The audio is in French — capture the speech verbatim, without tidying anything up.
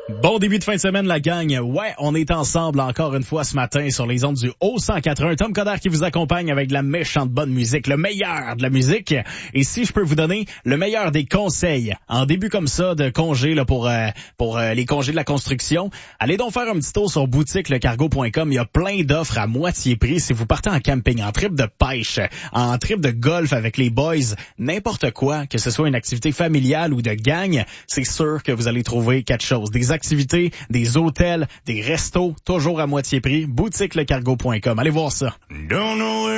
Bon début de fin de semaine, la gang. Ouais, on est ensemble encore une fois ce matin sur les ondes du Haut cent quatre-vingts. Tom Coderre qui vous accompagne avec de la méchante bonne musique, le meilleur de la musique. Et si je peux vous donner le meilleur des conseils en début comme ça de congé là, pour euh, pour euh, les congés de la construction, allez donc faire un petit tour sur boutique le cargo point com. Il y a plein d'offres à moitié prix si vous partez en camping, en trip de pêche, en trip de golf avec les boys, n'importe quoi, que ce soit une activité familiale ou de gang, c'est sûr que vous allez trouver quelque chose. Des activités, des hôtels, des restos, toujours à moitié prix. boutique le cargo point com. Allez voir ça.